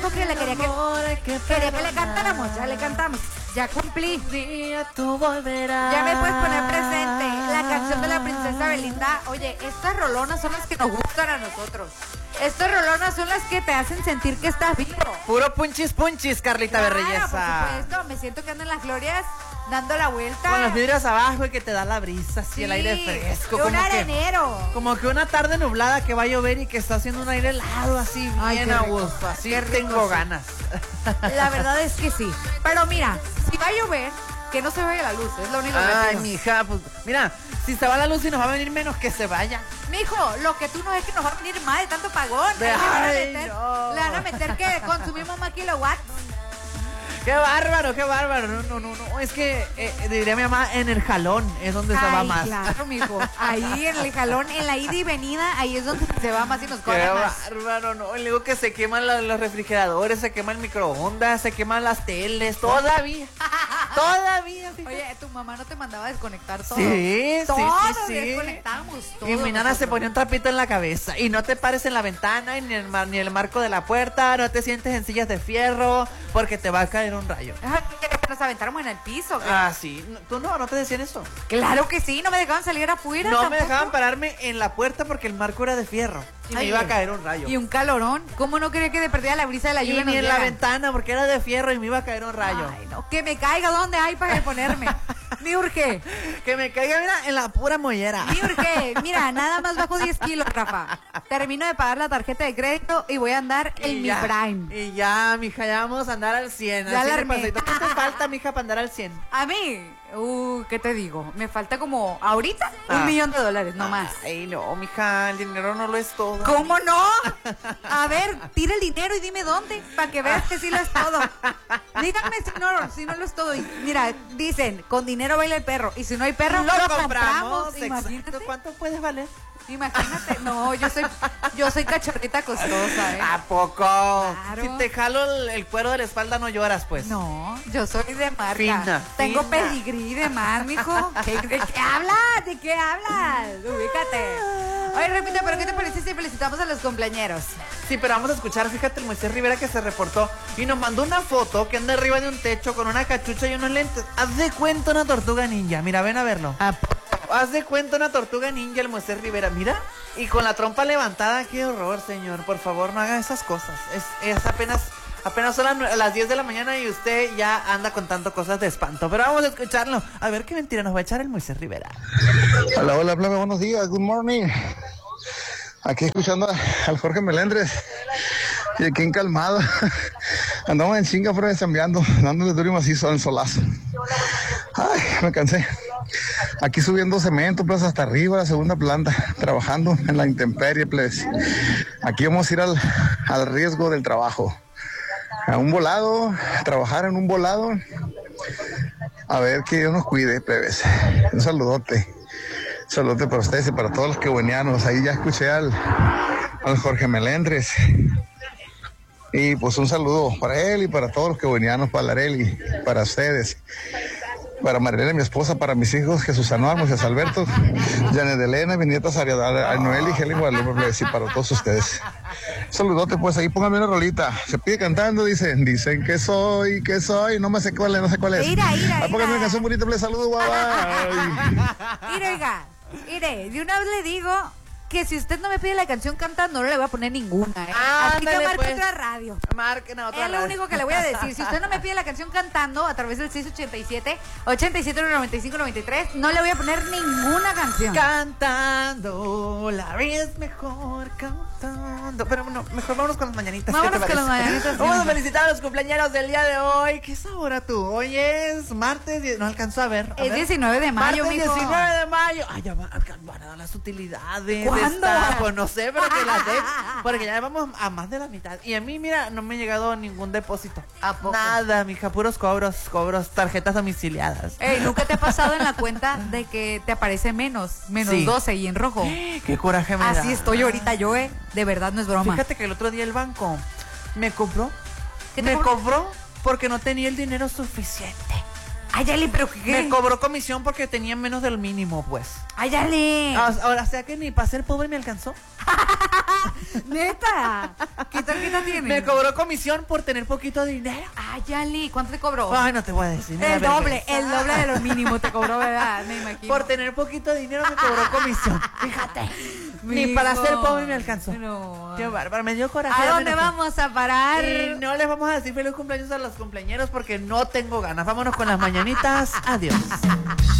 dijo que le quería que le cantáramos, ya le cantamos. Ya cumplí. Día tú volverás. Ya me puedes poner presente la canción de la princesa Belinda. Oye, estas rolonas son las que nos gustan a nosotros. Estas rolonas son las que te hacen sentir que estás vivo. Puro punchis, Carlita Berreyesa. Por supuesto, me siento que ando en las glorias dando la vuelta. Con los vidrios abajo y que te da la brisa, así sí, el aire fresco. Un arenero. Como que una tarde nublada que va a llover y que está haciendo un aire helado, así bien a gusto. Así tengo ganas. La verdad es que sí. Pero mira, si va a llover, que no se vaya la luz, es lo único que Ay, pido. mija, pues mira, si se va la luz y nos va a venir menos, que se vaya. Mijo, lo que tú no es que nos va a venir más de tanto pagón. Le van a meter que consumimos más kilowatts. Qué bárbaro. No, es que diría mi mamá, en el jalón es donde se va más. Claro, mijo. Ahí en el jalón, en la ida y venida, ahí es donde se va más y nos corre más. Qué bárbaro, no. Y luego que se queman los refrigeradores, se queman el microondas, se queman las teles, todavía. Fíjate. Oye, tu mamá no te mandaba a desconectar todo. Sí. Desconectábamos todo. Y mi nana se ponía un trapito en la cabeza. Y no te pares en la ventana, ni el marco de la puerta, no te sientes en sillas de fierro, porque te va a caer un rayo. Que nos aventáramos en el piso. Ah, sí. ¿Tú no te decían eso? Claro que sí, no me dejaban salir afuera. No tampoco. me dejaban pararme en la puerta porque el marco era de fierro. Y me iba a caer un rayo. Y un calorón. ¿Cómo no quería que te perdía la brisa de la lluvia? Y ni en la ventana porque era de fierro y me iba a caer un rayo. Ay, no. Que me caiga, ¿dónde hay para ponerme? Me urge. Que me caiga, mira, en la pura mollera. Me urge. Mira, nada más bajo 10 kilos, Rafa. Termino de pagar la tarjeta de crédito y voy a andar en mi prime. Y ya, mija, ya vamos a andar al 100. Ya la armé. ¿Qué te falta, mija, para andar al 100? A mí, ¿qué te digo? Me falta como, ahorita, $1 millón, no más. Ay, no, mija, el dinero no lo es todo. ¿Cómo no? A ver, tira el dinero y dime dónde, para que veas que sí lo es todo. Díganme si no lo es todo. Y mira, dicen, con dinero baila el perro. Y si no hay perro, lo compramos. Imagínate. ¿Cuánto puedes valer? Imagínate, no, yo soy cachorrita costosa, ¿eh? ¿A poco? Claro. Si te jalo el cuero de la espalda no lloras, pues. No, yo soy de marca. Fina, Tengo fina. pedigrí de más, mijo. ¿De qué hablas? ¿De qué hablas? Ubícate. Oye, repite, ¿pero qué te parece si felicitamos a los cumpleañeros? Sí, pero vamos a escuchar, fíjate, el Moisés Rivera que se reportó y nos mandó una foto que anda arriba de un techo con una cachucha y unos lentes. Haz de cuenta una tortuga ninja. Mira, ven a verlo. Haz de cuenta una tortuga ninja el Moisés Rivera, mira. Y con la trompa levantada, qué horror, señor. Por favor, no haga esas cosas. Es apenas son las 10 de la mañana y usted ya anda contando cosas de espanto. Pero vamos a escucharlo. A ver qué mentira nos va a echar el Moisés Rivera. Hola, plebe, buenos días, good morning. Aquí escuchando al Jorge Melendres. Y aquí en calmado. Andamos en chinga, pero ensambeando, dándole duro y macizo al solazo. Ay, me cansé. Aquí subiendo cemento, pues hasta arriba, la segunda planta, trabajando en la intemperie, pues. Aquí vamos a ir al riesgo del trabajo. A un volado, a trabajar en un volado. A ver que Dios nos cuide, plebes. Un saludote. Saludote para ustedes y para todos los quebuenianos. Ahí ya escuché al Jorge Melendres. Y pues un saludo para él y para todos los quebuenianos, para Lareli, para ustedes. Para Marilena, mi esposa, para mis hijos, Jesús Anuar, Moisés Alberto, Janet Elena, mi nieta Saria, Noel y Helen Guadalupe, y para todos ustedes. Saludote, pues ahí pónganme una rolita. Se pide cantando, dicen que soy, no me sé cuál es, no sé cuál es. Ira. Pónganme una canción bonita, les saludo, Mire, de una vez le digo que si usted no me pide la canción cantando, no le voy a poner ninguna, ¿eh? Así que marque pues. otra radio. Marquen a otra Es lo único que le voy a decir. Si usted no me pide la canción cantando a través del 687-87-95-93, no le voy a poner ninguna canción. Cantando, la vida es mejor cantando. Pero bueno, mejor vámonos con las mañanitas. Vámonos con las mañanitas. Vamos a felicitar a los cumpleaños del día de hoy. ¿Qué es ahora tú? Hoy es martes, no alcanzo a ver. Es 19 de mayo, martes mijo. 19 de mayo. Ay, ya van a dar las utilidades. ¿Cuándo? Pues no sé, pero que las den. Porque ya vamos a más de la mitad. Y a mí, mira, no me ha llegado ningún depósito. ¿A poco? Nada, mija, puros cobros, tarjetas domiciliadas. ¿Nunca te ha pasado en la cuenta de que te aparece menos Sí. 12 y en rojo? Qué coraje me da. Así estoy ahorita yo, de verdad no es broma. Fíjate que el otro día el banco me cobró. ¿Qué te Me cobró porque no tenía el dinero suficiente. Ay, Ale, pero ¿qué? Me cobró comisión porque tenía menos del mínimo, pues. Ay, Ale. Ahora, o sea que ni para ser pobre me alcanzó. Neta. ¿Qué tarjeta tiene? Me cobró comisión por tener poquito dinero. Ay, Yali, ¿cuánto te cobró? Ay, no te voy a decir. El doble de lo mínimo te cobró, ¿verdad? Me imagino. Por tener poquito dinero me cobró comisión. Fíjate. Ni para ser pobre me alcanzó. No. Qué bárbaro, me dio coraje. ¿A dónde vamos a parar? Y no les vamos a decir feliz cumpleaños a los cumpleañeros porque no tengo ganas. Vámonos con las mañanitas. Adiós.